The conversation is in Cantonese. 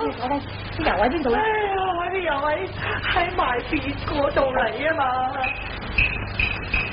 坐低，啲油喺邊度咧？ 哎呀，我啲油喺埋邊嗰度嚟啊嘛！